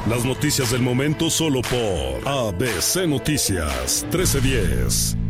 Las noticias del momento solo por ABC Noticias 1310.